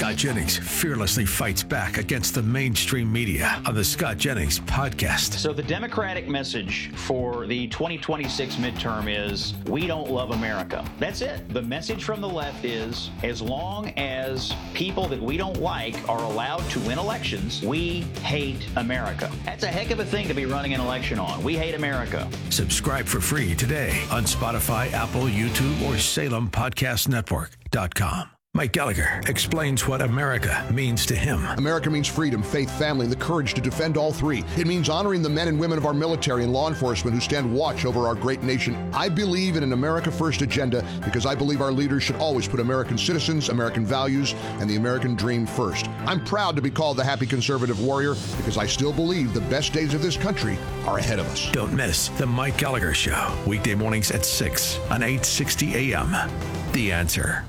Scott Jennings fearlessly fights back against the mainstream media on the Scott Jennings podcast. So the Democratic message for the 2026 midterm is, we don't love America. That's it. The message from the left is, as long as people that we don't like are allowed to win elections, we hate America. That's a heck of a thing to be running an election on. We hate America. Subscribe for free today on Spotify, Apple, YouTube, or SalemPodcastNetwork.com. Mike Gallagher explains what America means to him. America means freedom, faith, family, and the courage to defend all three. It means honoring the men and women of our military and law enforcement who stand watch over our great nation. I believe in an America First agenda because I believe our leaders should always put American citizens, American values, and the American dream first. I'm proud to be called the happy conservative warrior because I still believe the best days of this country are ahead of us. Don't miss The Mike Gallagher Show, weekday mornings at 6 on 860 AM. The Answer.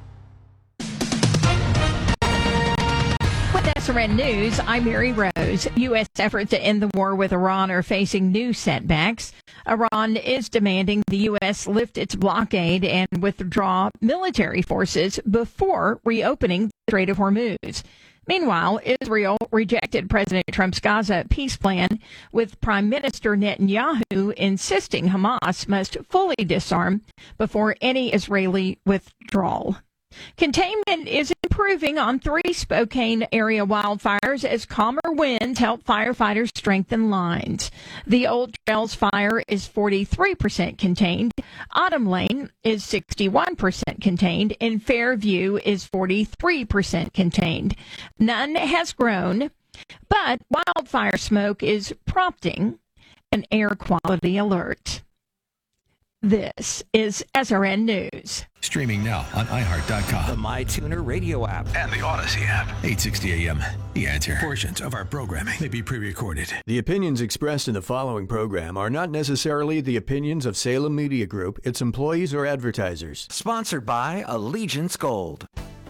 With SRN News, I'm Mary Rose. U.S. efforts to end the war with Iran are facing new setbacks. Iran is demanding the U.S. lift its blockade and withdraw military forces before reopening the Strait of Hormuz. Meanwhile, Israel rejected President Trump's Gaza peace plan, with Prime Minister Netanyahu insisting Hamas must fully disarm before any Israeli withdrawal. Containment is improving on 3 Spokane area wildfires as calmer winds help firefighters strengthen lines. The Old Trails fire is 43% contained. Autumn Lane is 61% contained, and Fairview is 43% contained. None has grown, but wildfire smoke is prompting an air quality alert. This is SRN News. Streaming now on iHeart.com. The MyTuner radio app. And the Odyssey app. 860 AM. The Answer. Portions of our programming may be pre-recorded. The opinions expressed in the following program are not necessarily the opinions of Salem Media Group, its employees, or advertisers. Sponsored by Allegiance Gold.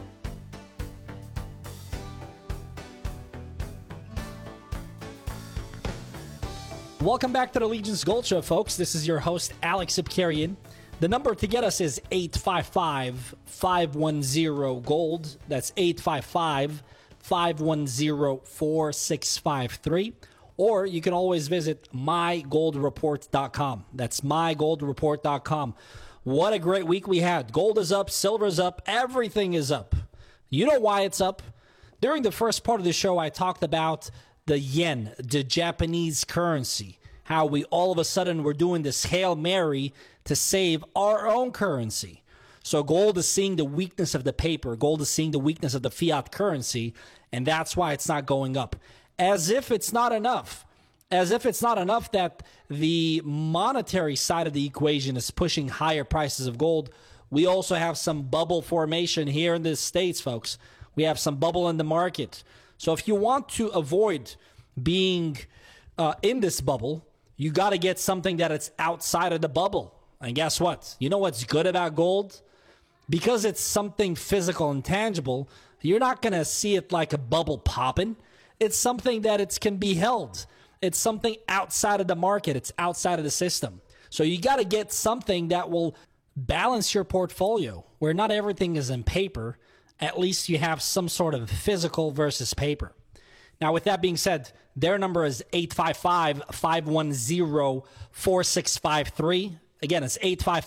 Welcome back to the Allegiance Gold Show, folks. This is your host, Alex Ipkarian. The number to get us is 855-510-GOLD. That's 855-510-4653. Or you can always visit mygoldreport.com. That's mygoldreport.com. What a great week we had. Gold is up, silver's up, everything is up. You know why it's up? During the first part of the show, I talked about the yen, the Japanese currency, how we all of a sudden were doing this Hail Mary to save our own currency. So gold is seeing the weakness of the paper. Gold is seeing the weakness of the fiat currency, and that's why it's not going up. As if it's not enough. As if it's not enough that the monetary side of the equation is pushing higher prices of gold, we also have some bubble formation here in the States, folks. We have some bubble in the market. So if you want to avoid being in this bubble, you got to get something that it's outside of the bubble. And guess what? You know what's good about gold? Because it's something physical and tangible, you're not going to see it like a bubble popping. It's something that it can be held. It's something outside of the market. It's outside of the system. So you got to get something that will balance your portfolio, where not everything is in paper. At least you have some sort of physical versus paper. Now, with that being said, their number is 855-510-4653. Again, it's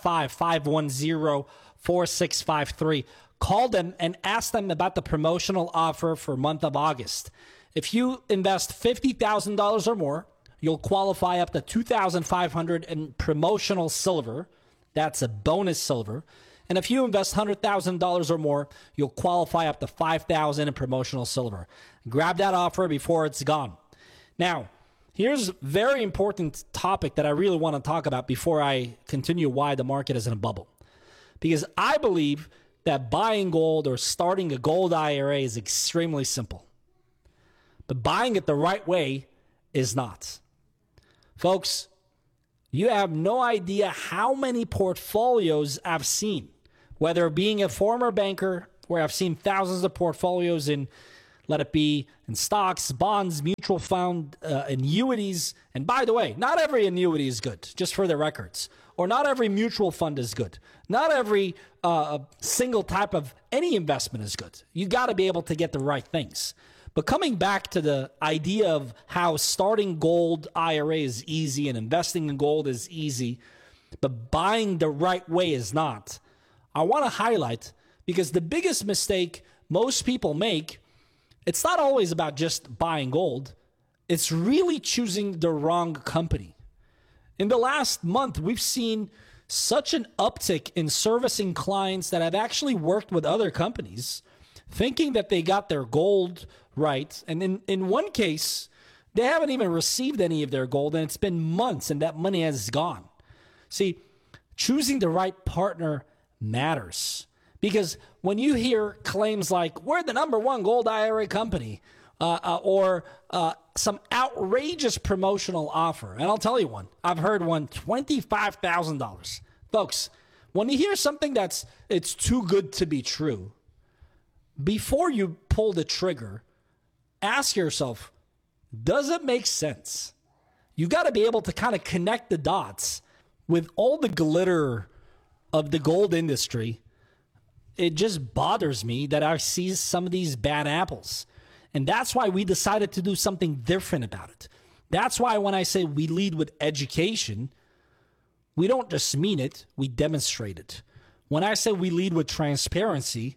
855-510-4653. Call them and ask them about the promotional offer for month of August. If you invest $50,000 or more, you'll qualify up to $2,500 in promotional silver. That's a bonus silver. And if you invest $100,000 or more, you'll qualify up to $5,000 in promotional silver. Grab that offer before it's gone. Now, here's a very important topic that I really want to talk about before I continue why the market is in a bubble. Because I believe that buying gold or starting a gold IRA is extremely simple. But buying it the right way is not. Folks, you have no idea how many portfolios I've seen. Whether being a former banker, where I've seen thousands of portfolios in Let it be in stocks, bonds, mutual fund, annuities. And by the way, not every annuity is good, just for the records. Or not every mutual fund is good. Not every single type of any investment is good. You got to be able to get the right things. But coming back to the idea of how starting gold IRA is easy and investing in gold is easy, but buying the right way is not, I want to highlight, because the biggest mistake most people make, it's not always about just buying gold. It's really choosing the wrong company. In the last month, we've seen such an uptick in servicing clients that have actually worked with other companies, thinking that they got their gold right. And in one case, they haven't even received any of their gold, and it's been months, and that money has gone. See, choosing the right partner matters. Because when you hear claims like, we're the number one gold IRA company, or some outrageous promotional offer, and I'll tell you one, I've heard one, $25,000. Folks, when you hear something it's too good to be true, before you pull the trigger, ask yourself, does it make sense? You got to be able to kind of connect the dots. With all the glitter of the gold industry, it just bothers me that I see some of these bad apples. And that's why we decided to do something different about it. That's why when I say we lead with education, we don't just mean it, we demonstrate it. When I say we lead with transparency,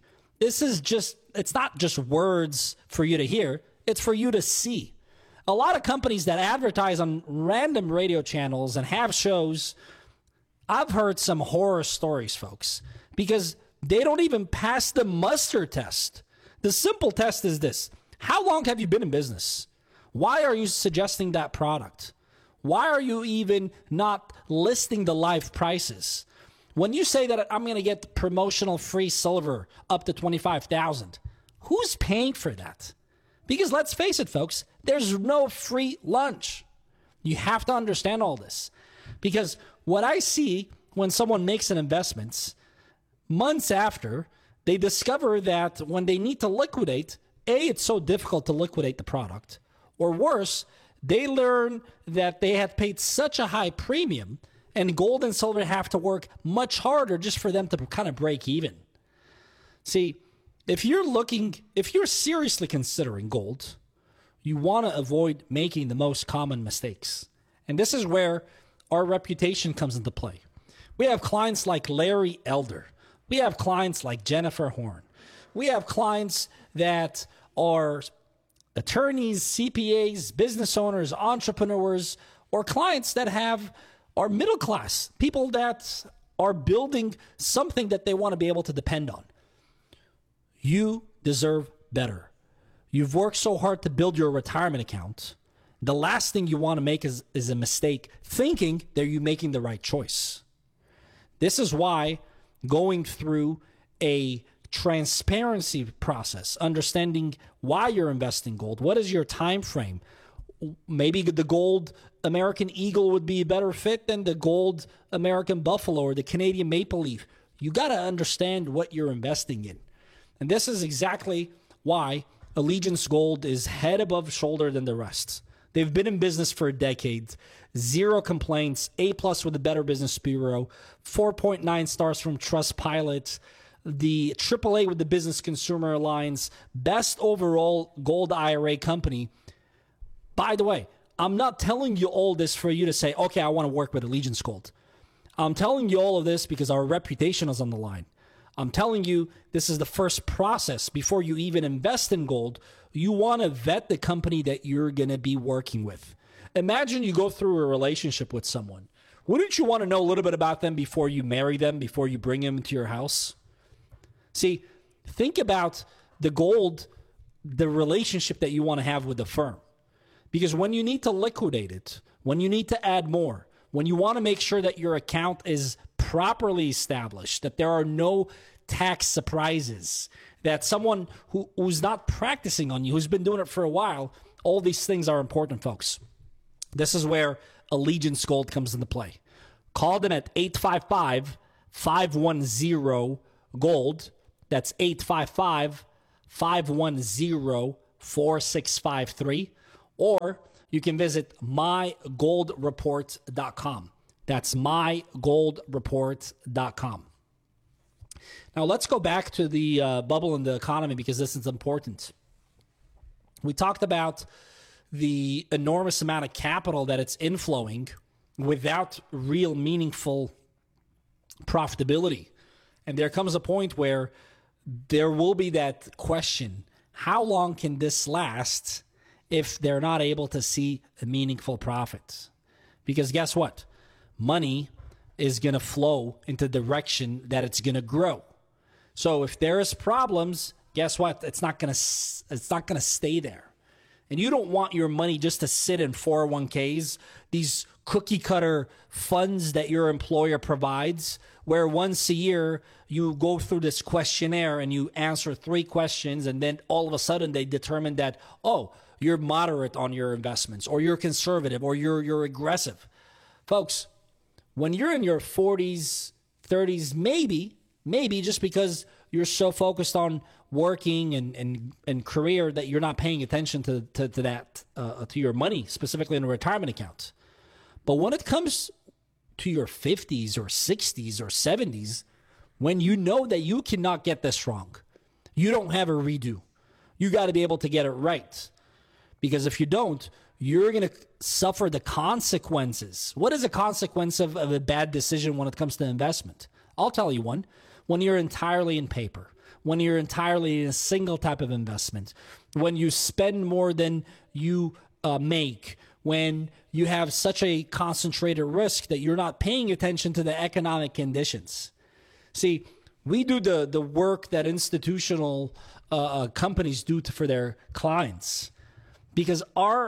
it's not just words for you to hear, it's for you to see. A lot of companies that advertise on random radio channels and have shows, I've heard some horror stories, folks, because they don't even pass the muster test. The simple test is this. How long have you been in business? Why are you suggesting that product? Why are you even not listing the live prices? When you say that I'm going to get promotional free silver up to $25,000, who's paying for that? Because let's face it, folks, there's no free lunch. You have to understand all this. Because what I see when someone makes an investment, months after, they discover that when they need to liquidate, it's so difficult to liquidate the product. Or worse, they learn that they have paid such a high premium and gold and silver have to work much harder just for them to kind of break even. See, if you're seriously considering gold, you want to avoid making the most common mistakes. And this is where our reputation comes into play. We have clients like Larry Elder. We have clients like Jennifer Horn. We have clients that are attorneys, CPAs, business owners, entrepreneurs, or clients that are middle class, people that are building something that they want to be able to depend on. You deserve better. You've worked so hard to build your retirement account. The last thing you want to make is a mistake thinking that you're making the right choice. This is why going through a transparency process, understanding why you're investing gold, what is your time frame? Maybe the gold American Eagle would be a better fit than the gold American Buffalo or the Canadian Maple Leaf. You got to understand what you're investing in. And this is exactly why Allegiance Gold is head above shoulder than the rest. They've been in business for a decade. 0 complaints, A+ with the Better Business Bureau, 4.9 stars from Trustpilot, the AAA with the Business Consumer Alliance, best overall gold IRA company. By the way, I'm not telling you all this for you to say, okay, I want to work with Allegiance Gold. I'm telling you all of this because our reputation is on the line. I'm telling you, this is the first process. Before you even invest in gold, you want to vet the company that you're going to be working with. Imagine you go through a relationship with someone. Wouldn't you want to know a little bit about them before you marry them, before you bring them into your house? See, think about the gold, the relationship that you want to have with the firm. Because when you need to liquidate it, when you need to add more, when you want to make sure that your account is properly established, that there are no tax surprises, that someone who's not practicing on you, who's been doing it for a while, all these things are important, folks. This is where Allegiance Gold comes into play. Call them at 855-510-GOLD. That's 855-510 4653, or you can visit mygoldreport.com. That's mygoldreport.com. Now, let's go back to the bubble in the economy, because this is important. We talked about the enormous amount of capital that it's inflowing without real meaningful profitability. And there comes a point where there will be that question, how long can this last if they're not able to see a meaningful profit? Because guess what? Money is going to flow into the direction that it's going to grow. So if there's problems, guess what? It's not going to stay there. And you don't want your money just to sit in 401ks, these cookie cutter funds that your employer provides, where once a year you go through this questionnaire and you answer 3 questions, and then all of a sudden they determine that, oh, you're moderate on your investments, or you're conservative, or you're aggressive. Folks, when you're in your 40s, 30s, maybe just because you're so focused on working and career that you're not paying attention to that, to your money, specifically in a retirement account. But when it comes to your 50s or 60s or 70s, when you know that you cannot get this wrong, you don't have a redo. You got to be able to get it right. Because if you don't, you're going to suffer the consequences. What is a consequence of a bad decision when it comes to investment? I'll tell you one. When you're entirely in paper, when you're entirely in a single type of investment, when you spend more than you make, when you have such a concentrated risk that you're not paying attention to the economic conditions. See, we do the work that institutional companies do for their clients, because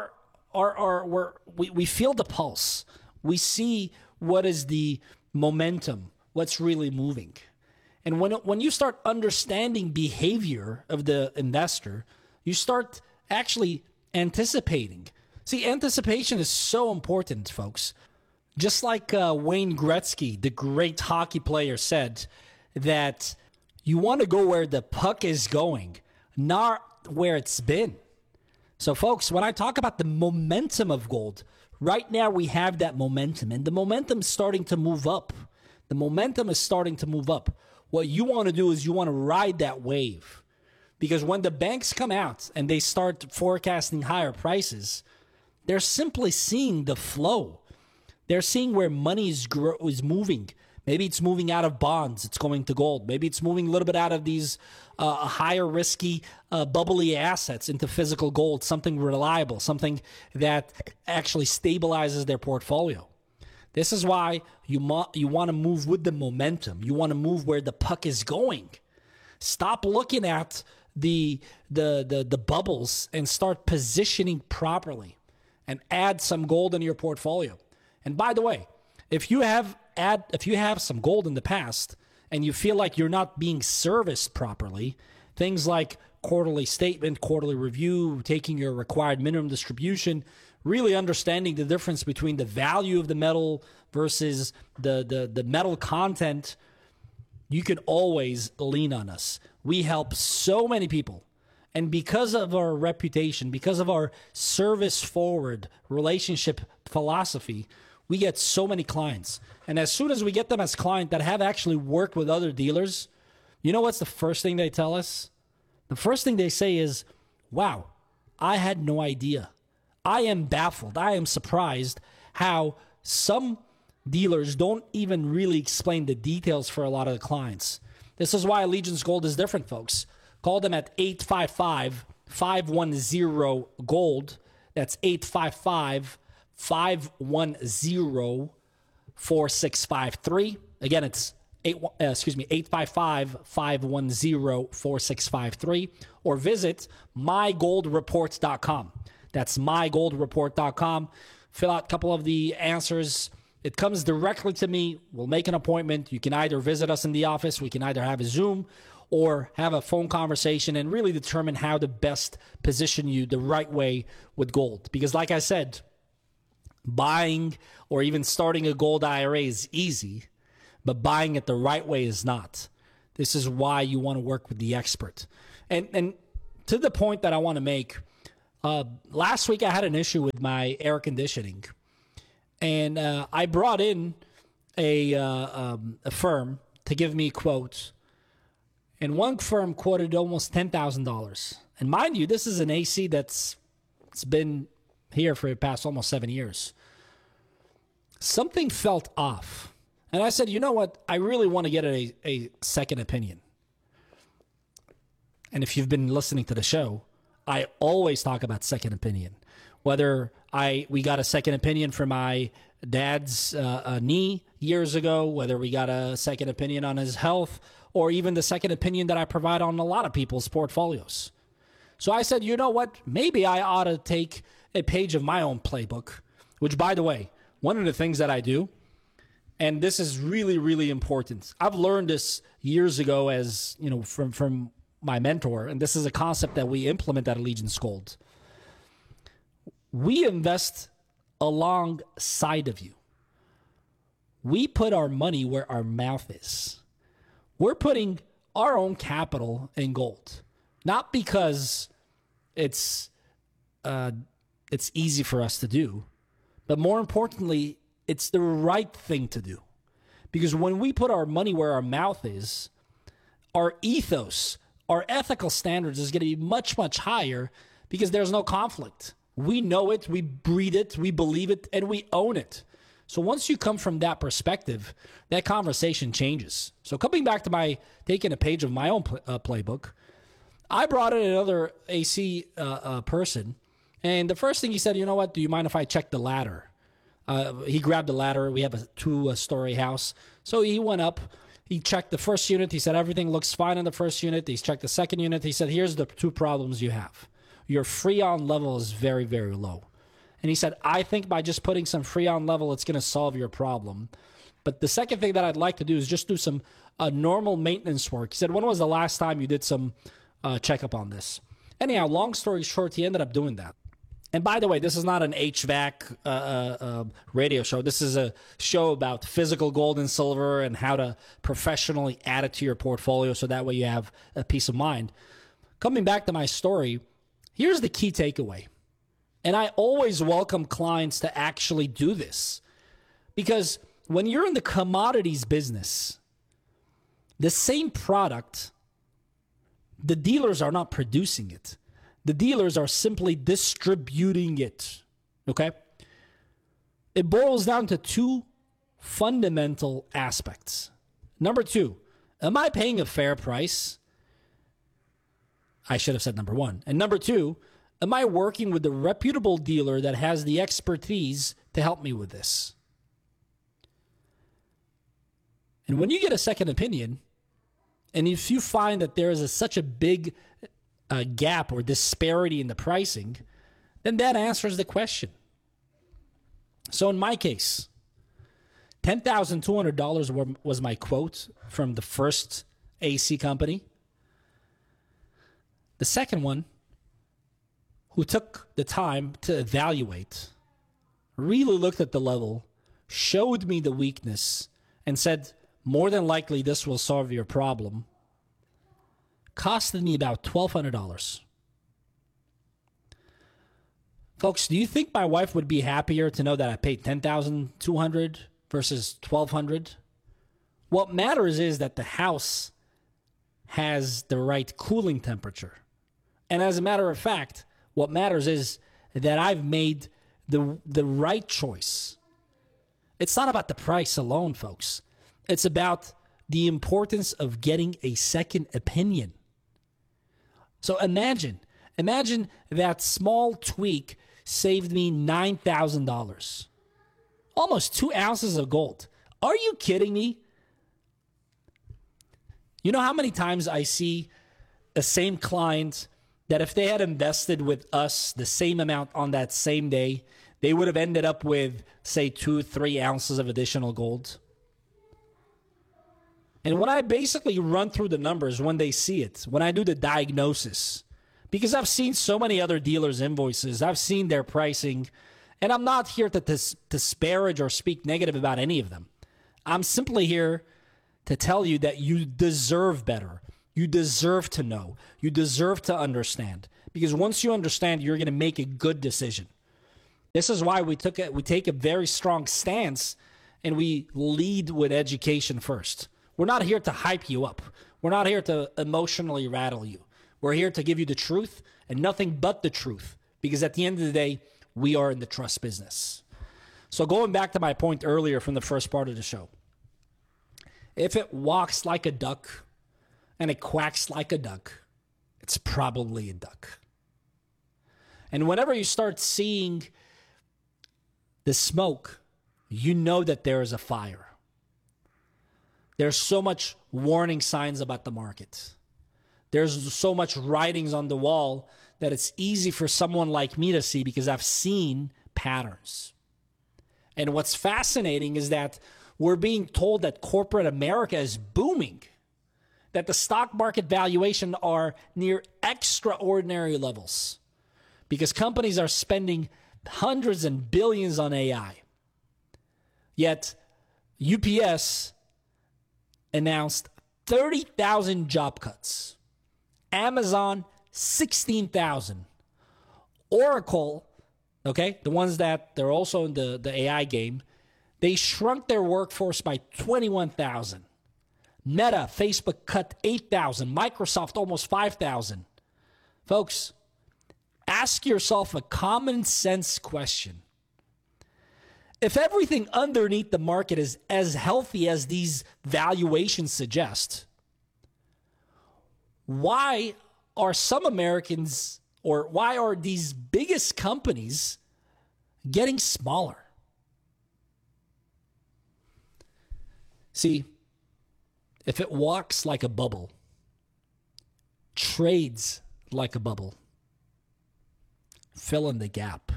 we feel the pulse. We see what is the momentum, what's really moving. And when you start understanding behavior of the investor, you start actually anticipating. See, anticipation is so important, folks. Just like Wayne Gretzky, the great hockey player, said that you want to go where the puck is going, not where it's been. So, folks, when I talk about the momentum of gold, right now we have that momentum, and the momentum is starting to move up. The momentum is starting to move up. What you want to do is you want to ride that wave, because when the banks come out and they start forecasting higher prices, they're simply seeing the flow. They're seeing where money is moving. Maybe it's moving out of bonds, it's going to gold. Maybe it's moving a little bit out of these higher risky, bubbly assets into physical gold, something reliable, something that actually stabilizes their portfolio. This is why you want to move with the momentum. You want to move where the puck is going. Stop looking at the bubbles and start positioning properly, and add some gold in your portfolio. And by the way, if you have some gold in the past and you feel like you're not being serviced properly, things like quarterly statement, quarterly review, taking your required minimum distribution, really understanding the difference between the value of the metal versus the metal content, you can always lean on us. We help so many people. And because of our reputation, because of our service-forward relationship philosophy, we get so many clients. And as soon as we get them as clients that have actually worked with other dealers, you know what's the first thing they tell us? The first thing they say is, wow, I had no idea. I am baffled. I am surprised how some dealers don't even really explain the details for a lot of the clients. This is why Allegiance Gold is different, folks. Call them at 855-510-GOLD. That's 855-510-4653. Again, it's 855-510-4653. Or visit mygoldreport.com. That's mygoldreport.com. Fill out a couple of the answers. It comes directly to me. We'll make an appointment. You can either visit us in the office. We can either have a Zoom or have a phone conversation and really determine how to best position you the right way with gold. Because like I said, buying or even starting a gold IRA is easy, but buying it the right way is not. This is why you want to work with the expert. And to the point that I want to make, last week I had an issue with my air conditioning. And I brought in a firm to give me quotes. And one firm quoted almost $10,000. And mind you, this is an AC it's been here for the past almost 7 years. Something felt off. And I said, you know what? I really want to get a second opinion. And if you've been listening to the show, I always talk about second opinion. Whether we got a second opinion for my dad's knee years ago, whether we got a second opinion on his health, or even the second opinion that I provide on a lot of people's portfolios. So I said, you know what? Maybe I ought to take a page of my own playbook, which, by the way, one of the things that I do, and this is really, really important. I've learned this years ago as, you know, from my mentor, and this is a concept that we implement at Allegiance Gold. We invest alongside of you. We put our money where our mouth is. We're putting our own capital in gold, not because it's easy for us to do, but more importantly, it's the right thing to do. Because when we put our money where our mouth is, our ethos, our ethical standards is going to be much, much higher because there's no conflict. We know it, we breathe it, we believe it, and we own it. So once you come from that perspective, that conversation changes. So coming back to my taking a page of my own playbook, I brought in another AC person, and the first thing he said, you know what, do you mind if I check the ladder? He grabbed the ladder. We have a 2-story house. So he went up. He checked the first unit. He said, everything looks fine in the first unit. He's checked the second unit. He said, here's the 2 problems you have. Your Freon level is very, very low. And he said, I think by just putting some Freon level, it's going to solve your problem. But the second thing that I'd like to do is just do some normal maintenance work. He said, when was the last time you did some checkup on this? Anyhow, long story short, he ended up doing that. And by the way, this is not an HVAC radio show. This is a show about physical gold and silver and how to professionally add it to your portfolio so that way you have a peace of mind. Coming back to my story, here's the key takeaway. And I always welcome clients to actually do this. Because when you're in the commodities business, the same product, the dealers are not producing it. The dealers are simply distributing it, okay? It boils down to 2 fundamental aspects. Number 2, am I paying a fair price? I should have said number 1. And number 2, am I working with a reputable dealer that has the expertise to help me with this? And when you get a second opinion, and if you find that there is such a big gap or disparity in the pricing, then that answers the question. So in my case, $10,200 was my quote from the first AC company. The second one, who took the time to evaluate, really looked at the level, showed me the weakness, and said, more than likely this will solve your problem, costed me about $1,200. Folks, do you think my wife would be happier to know that I paid $10,200 versus $1,200? What matters is that the house has the right cooling temperature. And as a matter of fact, what matters is that I've made the right choice. It's not about the price alone, folks. It's about the importance of getting a second opinion. So imagine that small tweak saved me $9,000. Almost 2 ounces of gold. Are you kidding me? You know how many times I see the same client that if they had invested with us the same amount on that same day, they would have ended up with, say, 2-3 ounces of additional gold? And when I basically run through the numbers, when they see it, when I do the diagnosis, because I've seen so many other dealers' invoices, I've seen their pricing, and I'm not here to disparage or speak negative about any of them. I'm simply here to tell you that you deserve better. You deserve to know. You deserve to understand. Because once you understand, you're going to make a good decision. This is why we take a very strong stance and we lead with education first. We're not here to hype you up. We're not here to emotionally rattle you. We're here to give you the truth and nothing but the truth. Because at the end of the day, we are in the trust business. So going back to my point earlier from the first part of the show, if it walks like a duck and it quacks like a duck, it's probably a duck. And whenever you start seeing the smoke, you know that there is a fire. There's so much warning signs about the market. There's so much writings on the wall that it's easy for someone like me to see because I've seen patterns. And what's fascinating is that we're being told that corporate America is booming, that the stock market valuation are near extraordinary levels because companies are spending hundreds and billions on AI. Yet UPS announced 30,000 job cuts. Amazon, 16,000. Oracle, okay, the ones that they're also in the AI game, they shrunk their workforce by 21,000. Meta, Facebook cut 8,000. Microsoft almost 5,000. Folks, ask yourself a common sense question. If everything underneath the market is as healthy as these valuations suggest, why are some Americans, or why are these biggest companies getting smaller? See, if it walks like a bubble, trades like a bubble, fill in the gap.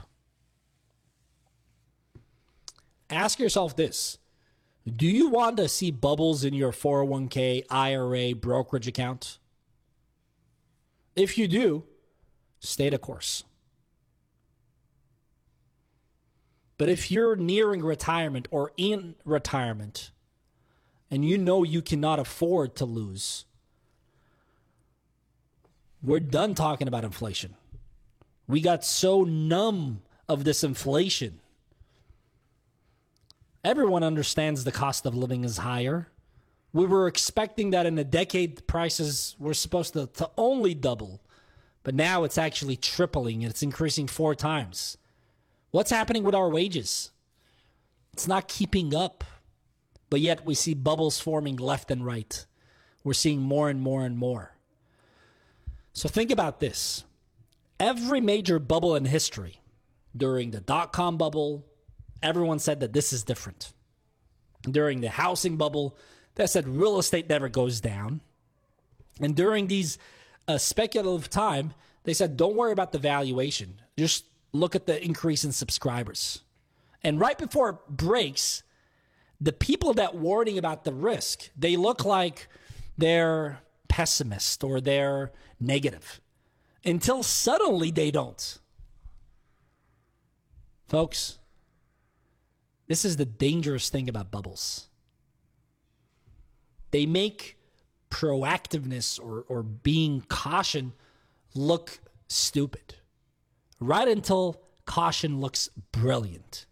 Ask yourself this. Do you want to see bubbles in your 401k, IRA, brokerage account? If you do, stay the course. But if you're nearing retirement or in retirement and you know you cannot afford to lose, we're done talking about inflation. We got so numb of this inflation. Everyone understands the cost of living is higher. We were expecting that in a decade, prices were supposed to only double. But now it's actually tripling and it's increasing 4 times. What's happening with our wages? It's not keeping up. But yet we see bubbles forming left and right. We're seeing more and more and more. So think about this. Every major bubble in history, during the dot-com bubble, everyone said that this is different. During the housing bubble, they said real estate never goes down. And during these speculative time, they said don't worry about the valuation. Just look at the increase in subscribers. And right before it breaks, the people that warning about the risk, they look like they're pessimist or they're negative. Until suddenly they don't. Folks, this is the dangerous thing about bubbles. They make proactiveness or being caution look stupid. Right until caution looks brilliant.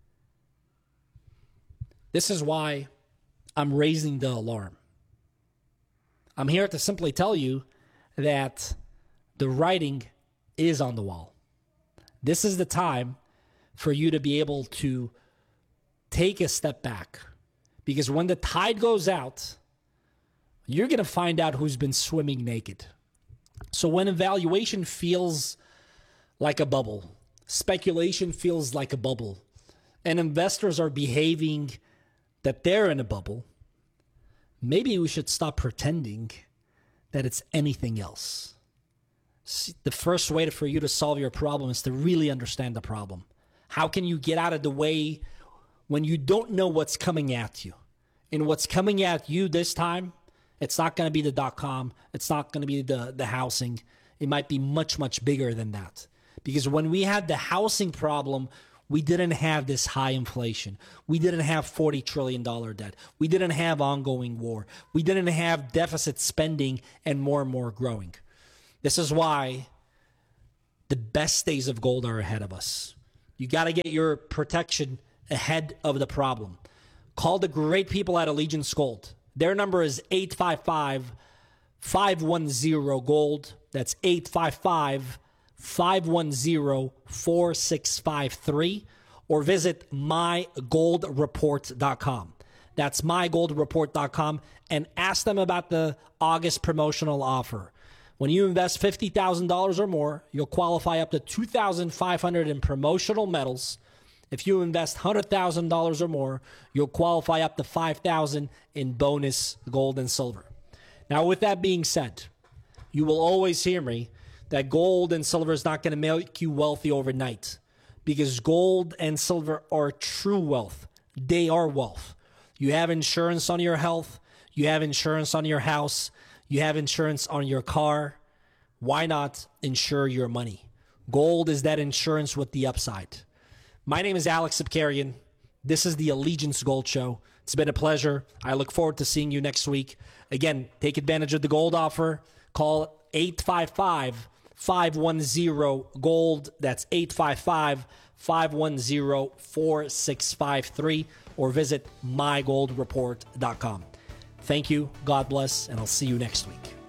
This is why I'm raising the alarm. I'm here to simply tell you that the writing is on the wall. This is the time for you to be able to take a step back. Because when the tide goes out, you're going to find out who's been swimming naked. So when evaluation feels like a bubble, speculation feels like a bubble, and investors are behaving that they're in a bubble, maybe we should stop pretending that it's anything else. See, the first way for you to solve your problem is to really understand the problem. How can you get out of the way when you don't know what's coming at you? And what's coming at you this time, it's not going to be the dot-com. It's not going to be the housing. It might be much, much bigger than that. Because when we had the housing problem, we didn't have this high inflation. We didn't have $40 trillion debt. We didn't have ongoing war. We didn't have deficit spending and more growing. This is why the best days of gold are ahead of us. You got to get your protection ahead of the problem. Call the great people at Allegiance Gold. Their number is 855-510-GOLD. That's 855-510-4653. Or visit mygoldreport.com. That's mygoldreport.com, and ask them about the August promotional offer. When you invest $50,000 or more, you'll qualify up to $2,500 in promotional metals. If you invest $100,000 or more, you'll qualify up to $5,000 in bonus gold and silver. Now, with that being said, you will always hear me that gold and silver is not going to make you wealthy overnight, because gold and silver are true wealth. They are wealth. You have insurance on your health. You have insurance on your house. You have insurance on your car. Why not insure your money? Gold is that insurance with the upside. My name is Alex Sipkarian. This is the Allegiance Gold Show. It's been a pleasure. I look forward to seeing you next week. Again, take advantage of the gold offer. Call 855-510-GOLD. That's 855-510-4653. Or visit mygoldreport.com. Thank you. God bless. And I'll see you next week.